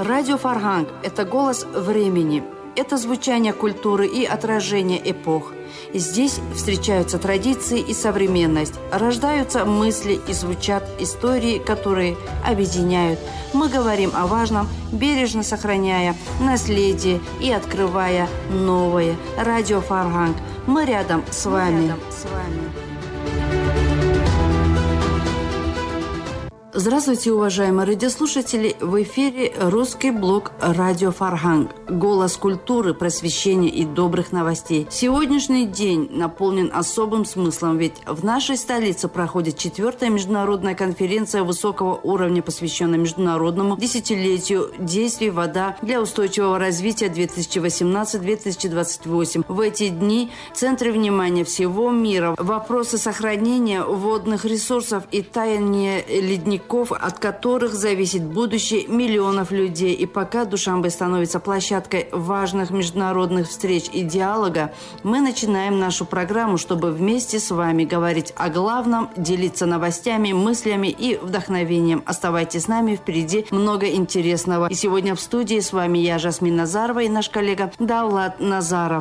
Радио Фарганг – это голос времени. Это звучание культуры и отражение эпох. Здесь встречаются традиции и современность, рождаются мысли и звучат истории, которые объединяют. Мы говорим о важном, бережно сохраняя наследие и открывая новое. Радио Фарганг. Мы рядом с вами. Здравствуйте, уважаемые радиослушатели! В эфире русский блог «Радио Фарганг». Голос культуры, просвещения и добрых новостей. Сегодняшний день наполнен особым смыслом, ведь в нашей столице проходит 4-я международная конференция высокого уровня, посвященная международному десятилетию действий «Вода для устойчивого развития 2018-2028». В эти дни в центре внимания всего мира вопросы сохранения водных ресурсов и таяния ледников, от которых зависит будущее миллионов людей. И пока Душанбе становится площадкой важных международных встреч и диалога, мы начинаем нашу программу, чтобы вместе с вами говорить о главном, делиться новостями, мыслями и вдохновением. Оставайтесь с нами, впереди много интересного. И сегодня в студии с вами я, Жасмин Назарова, и наш коллега Давлат Назаров.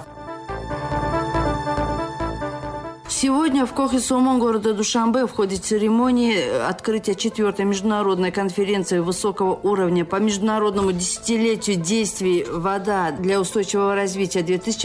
Сегодня в Кохи-Сомон города Душанбе в ходе церемонии открытия 4-й международной конференции высокого уровня по международному десятилетию действий «Вода для устойчивого развития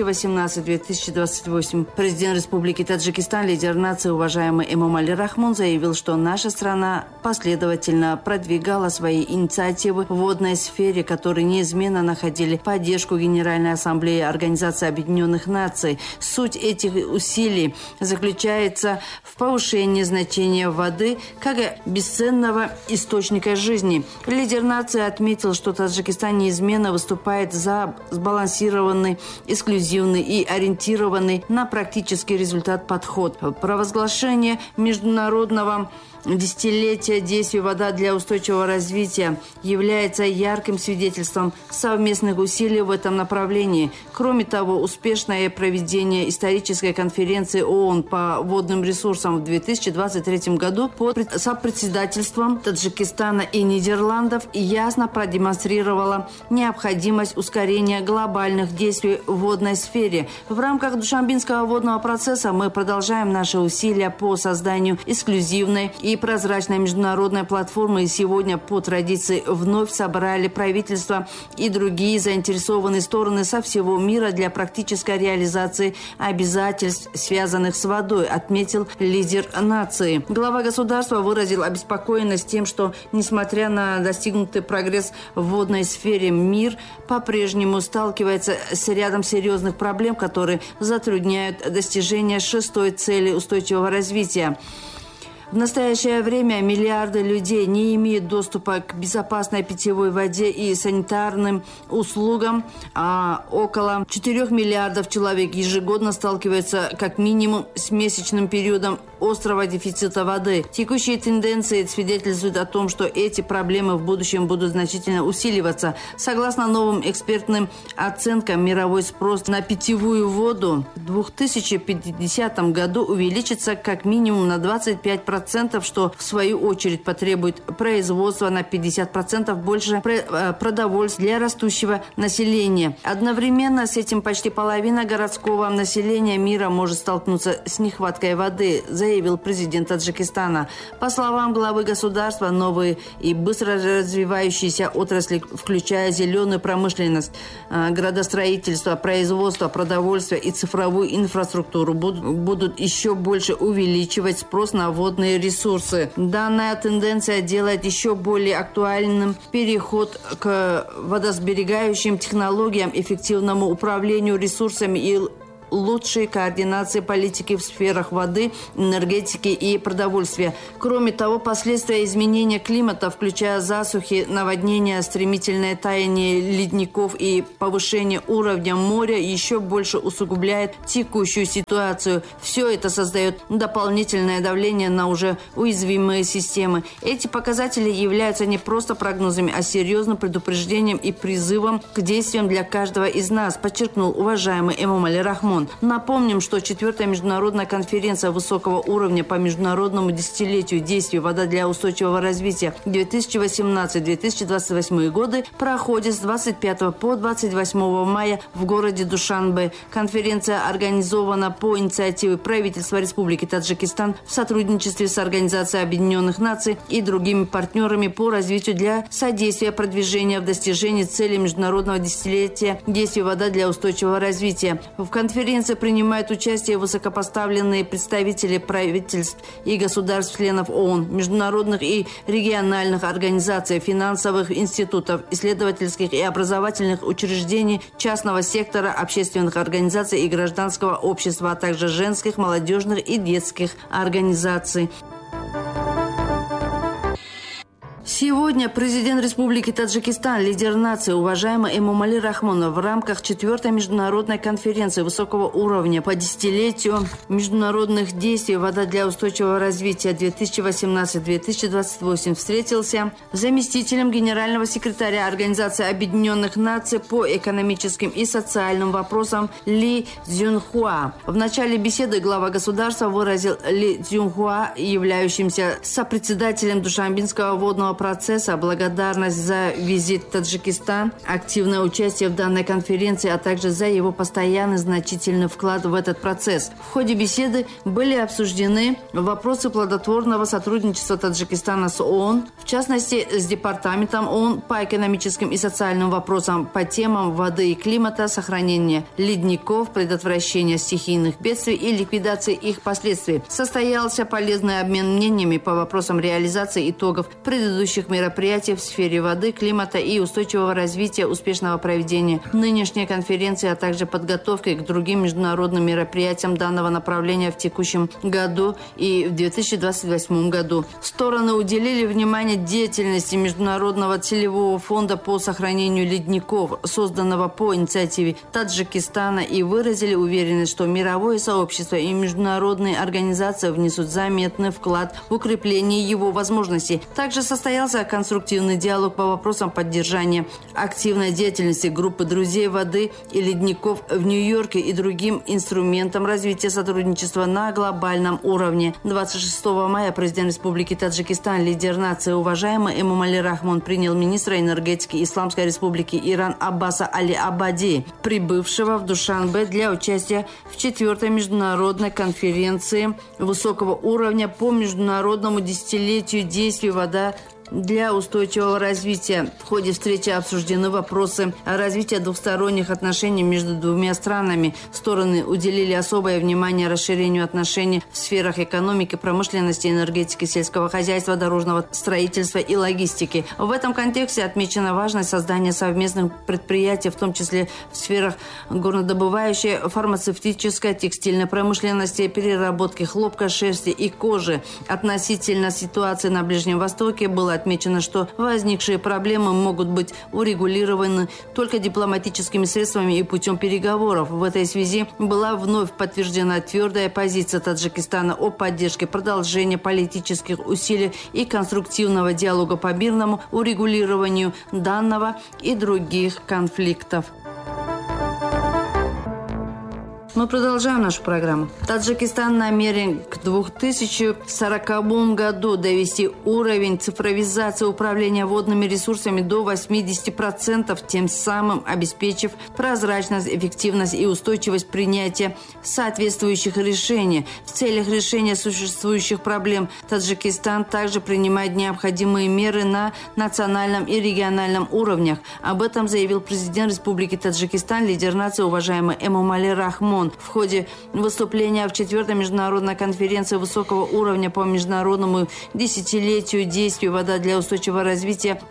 2018-2028» президент Республики Таджикистан, лидер нации, уважаемый Эмомали Рахмон, заявил, что наша страна последовательно продвигала свои инициативы в водной сфере, которые неизменно находили поддержку Генеральной Ассамблеи Организации Объединенных Наций. Суть этих усилий заключается в повышении значения воды как бесценного источника жизни. Лидер нации отметил, что Таджикистан неизменно выступает за сбалансированный, эксклюзивный и ориентированный на практический результат подход. Провозглашение международного десятилетия действий «Вода для устойчивого развития» является ярким свидетельством совместных усилий в этом направлении. Кроме того, успешное проведение исторической конференции ООН по водным ресурсам в 2023 году под сопредседательством Таджикистана и Нидерландов ясно продемонстрировало необходимость ускорения глобальных действий в водной сфере. В рамках Душанбинского водного процесса мы продолжаем наши усилия по созданию эксклюзивной и прозрачной международной платформы, и сегодня по традиции вновь собрали правительства и другие заинтересованные стороны со всего мира для практической реализации обязательств, связанных с водой, отметил лидер нации. Глава государства выразил обеспокоенность тем, что, несмотря на достигнутый прогресс в водной сфере, мир по-прежнему сталкивается с рядом серьезных проблем, которые затрудняют достижение 6-й цели устойчивого развития. В настоящее время миллиарды людей не имеют доступа к безопасной питьевой воде и санитарным услугам, а около 4 миллиардов человек ежегодно сталкиваются как минимум с месячным периодом острого дефицита воды. Текущие тенденции свидетельствуют о том, что эти проблемы в будущем будут значительно усиливаться. Согласно новым экспертным оценкам, мировой спрос на питьевую воду в 2050 году увеличится как минимум на 25%, что в свою очередь потребует производства на 50% больше продовольствия для растущего населения. Одновременно с этим почти половина городского населения мира может столкнуться с нехваткой воды, заявил президент Таджикистана. По словам главы государства, новые и быстро развивающиеся отрасли, включая зеленую промышленность, градостроительство, производство продовольствия и цифровую инфраструктуру, будут еще больше увеличивать спрос на водные ресурсы. Данная тенденция делает еще более актуальным переход к водосберегающим технологиям, эффективному управлению ресурсами и лучшей координации политики в сферах воды, энергетики и продовольствия. Кроме того, последствия изменения климата, включая засухи, наводнения, стремительное таяние ледников и повышение уровня моря, еще больше усугубляет текущую ситуацию. Все это создает дополнительное давление на уже уязвимые системы. Эти показатели являются не просто прогнозами, а серьезным предупреждением и призывом к действиям для каждого из нас, подчеркнул уважаемый Эмомали Рахмон. Рахмон. Напомним, что 4-я международная конференция высокого уровня по международному десятилетию действий «Вода для устойчивого развития» 2018-2028 годы проходит с 25 по 28 мая в городе Душанбе. Конференция организована по инициативе правительства Республики Таджикистан в сотрудничестве с Организацией Объединенных Наций и другими партнерами по развитию для содействия продвижения в достижении цели международного десятилетия действий «Вода для устойчивого развития». В конференции принимают участие высокопоставленные представители правительств и государств-членов ООН, международных и региональных организаций, финансовых институтов, исследовательских и образовательных учреждений, частного сектора, общественных организаций и гражданского общества, а также женских, молодежных и детских организаций. Сегодня президент Республики Таджикистан, лидер нации, уважаемый Эмомали Рахмон, в рамках 4-й международной конференции высокого уровня по десятилетию международных действий «Вода для устойчивого развития» 2018-2028 встретился с заместителем генерального секретаря Организации Объединенных Наций по экономическим и социальным вопросам Ли Цзюнхуа. В начале беседы глава государства выразил Ли Цзюнхуа, являющимся сопредседателем Душанбинского водного процесса, благодарность за визит в Таджикистан, активное участие в данной конференции, а также за его постоянный значительный вклад в этот процесс. В ходе беседы были обсуждены вопросы плодотворного сотрудничества Таджикистана с ООН, в частности, с Департаментом ООН по экономическим и социальным вопросам по темам воды и климата, сохранения ледников, предотвращения стихийных бедствий и ликвидации их последствий. Состоялся полезный обмен мнениями по вопросам реализации итогов предыдущих мероприятий в сфере воды, климата и устойчивого развития, успешного проведения нынешней конференции, а также подготовки к другим международным мероприятиям данного направления в текущем году и в 2028 году. Стороны уделили внимание деятельности Международного целевого фонда по сохранению ледников, созданного по инициативе Таджикистана, и выразили уверенность, что мировое сообщество и международные организации внесут заметный вклад в укрепление его возможностей. Также состоялся конструктивный диалог по вопросам поддержания активной деятельности группы друзей воды и ледников в Нью-Йорке и другим инструментам развития сотрудничества на глобальном уровне. 26 мая президент Республики Таджикистан, лидер нации, уважаемый Эмомали Рахмон, принял министра энергетики Исламской Республики Иран Аббаса Али Абади, прибывшего в Душанбе для участия в 4-й международной конференции высокого уровня по международному десятилетию действий «Вода для устойчивого развития». В ходе встречи обсуждены вопросы развития двухсторонних отношений между двумя странами. Стороны уделили особое внимание расширению отношений в сферах экономики, промышленности, энергетики, сельского хозяйства, дорожного строительства и логистики. В этом контексте отмечена важность создания совместных предприятий, в том числе в сферах горнодобывающей, фармацевтической, текстильной промышленности, переработки хлопка, шерсти и кожи. Относительно ситуации на Ближнем Востоке было отмечено, что возникшие проблемы могут быть урегулированы только дипломатическими средствами и путем переговоров. В этой связи была вновь подтверждена твердая позиция Таджикистана о поддержке продолжения политических усилий и конструктивного диалога по мирному урегулированию данного и других конфликтов. Мы продолжаем нашу программу. Таджикистан намерен к 2040 году довести уровень цифровизации управления водными ресурсами до 80%, тем самым обеспечив прозрачность, эффективность и устойчивость принятия соответствующих решений. В целях решения существующих проблем Таджикистан также принимает необходимые меры на национальном и региональном уровнях. Об этом заявил президент Республики Таджикистан, лидер нации, уважаемый Эмомали Рахмон, в ходе выступления в 4-й международной конференции высокого уровня по международному десятилетию действий «Вода для устойчивого развития»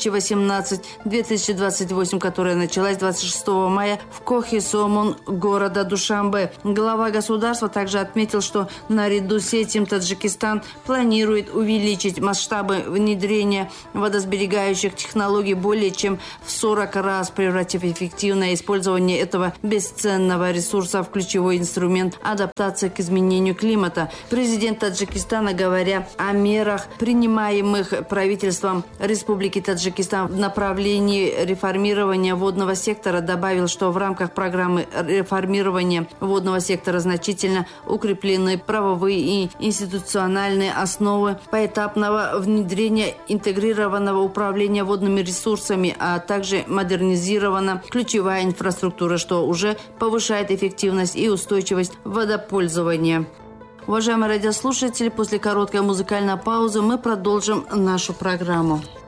2018-2028, которая началась 26 мая в Кохи-Сомон города Душанбе. Глава государства также отметил, что наряду с этим Таджикистан планирует увеличить масштабы внедрения водосберегающих технологий более чем в 40 раз, превратив эффективное использование этого бесценного ресурса ресурсов – ключевой инструмент адаптации к изменению климата. Президент Таджикистана, говоря о мерах, принимаемых правительством Республики Таджикистан в направлении реформирования водного сектора, добавил, что в рамках программы реформирования водного сектора значительно укреплены правовые и институциональные основы поэтапного внедрения интегрированного управления водными ресурсами, а также модернизирована ключевая инфраструктура, что уже повышает эффективность и устойчивость водопользования. Уважаемые радиослушатели, после короткой музыкальной паузы мы продолжим нашу программу.